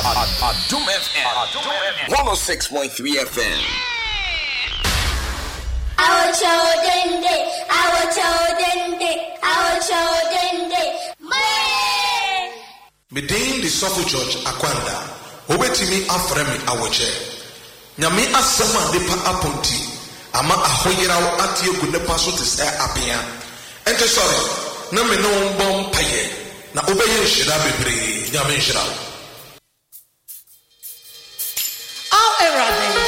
Adum FM 106.3 FM. Our children day. Within the Sofu Church, Akwanda, Obetimi Afremi Awoche. Nyami Asama de Pa Aponti, Ama Ahoyera Atie Gunepaso to say Apia. And sorry, no me no bomb paye. Na Obey Shirabi, Yamin Shira. All